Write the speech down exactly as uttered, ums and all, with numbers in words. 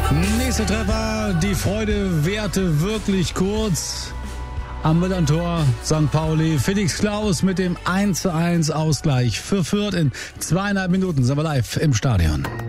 Nächster Treffer, die Freude währte wirklich kurz. Am Millern-Tor Sankt Pauli, Felix Klaus mit dem eins zu eins Ausgleich für Fürth. In zweieinhalb Minuten sind wir live im Stadion.